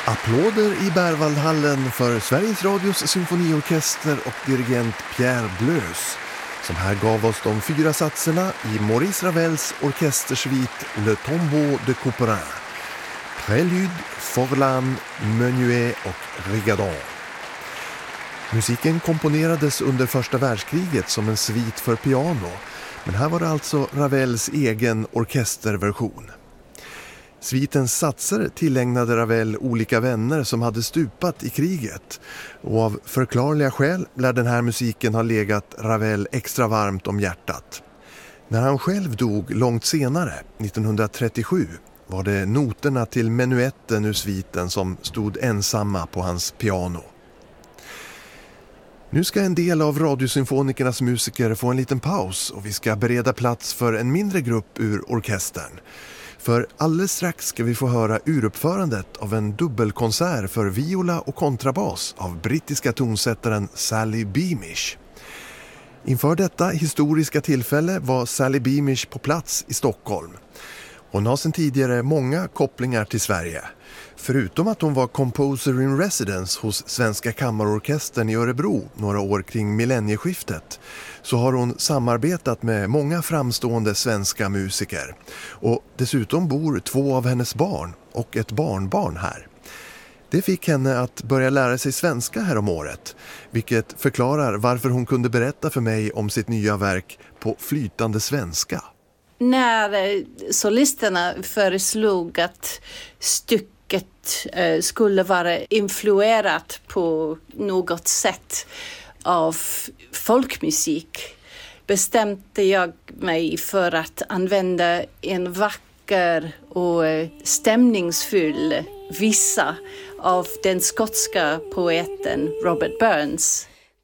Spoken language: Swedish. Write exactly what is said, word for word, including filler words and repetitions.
Applåder i Berwaldhallen för Sveriges Radios symfoniorkester och dirigent Pierre Bleus, som här gav oss de fyra satserna i Maurice Ravels orkestersvit Le Tombeau de Couperin, Prélude, Forlan, Menuet och Rigadon. Musiken komponerades under första världskriget som en svit för piano, men här var det alltså Ravels egen orkesterversion. Svitens satser tillägnade Ravel olika vänner som hade stupat i kriget, och av förklarliga skäl lär den här musiken ha legat Ravel extra varmt om hjärtat. När han själv dog långt senare, nittonhundratrettiosju, var det noterna till menuetten ur sviten som stod ensamma på hans piano. Nu ska en del av Radiosymfonikernas musiker få en liten paus och vi ska bereda plats för en mindre grupp ur orkestern. För alldeles strax ska vi få höra uruppförandet av en dubbelkonsert för viola och kontrabas av brittiska tonsättaren Sally Beamish. Inför detta historiska tillfälle var Sally Beamish på plats i Stockholm. Hon har sedan tidigare många kopplingar till Sverige. Förutom att hon var composer in residence hos Svenska kammarorkestern i Örebro några år kring millennieskiftet, så har hon samarbetat med många framstående svenska musiker. Och dessutom bor två av hennes barn och ett barnbarn här. Det fick henne att börja lära sig svenska här om året, vilket förklarar varför hon kunde berätta för mig om sitt nya verk på flytande svenska. När solisterna föreslog att stycket skulle vara influerat på något sätt av folkmusik, bestämde jag mig för att använda en vacker och stämningsfull visa av den skotska poeten Robert Burns.